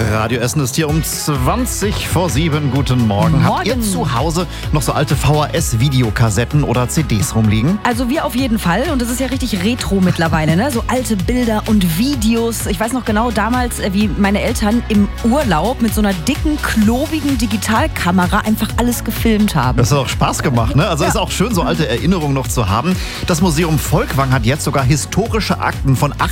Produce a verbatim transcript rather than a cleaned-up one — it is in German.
Radio Essen ist hier um zwanzig vor sieben. Guten Morgen. Morgen. Habt ihr zu Hause noch so alte V H S-Videokassetten oder C Ds rumliegen? Also wir auf jeden Fall. Und das ist ja richtig retro mittlerweile, ne? So alte Bilder und Videos. Ich weiß noch genau damals, wie meine Eltern im Urlaub mit so einer dicken, klobigen Digitalkamera einfach alles gefilmt haben. Das hat auch Spaß gemacht, ne? Also Ja. ist auch schön, so alte Erinnerungen noch zu haben. Das Museum Volkwang hat jetzt sogar historische Akten von